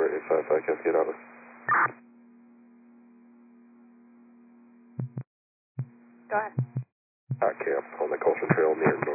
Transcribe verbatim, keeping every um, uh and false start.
eight five five, Cascade Auto. Go ahead. Hot camp on the Gulfstream Trail near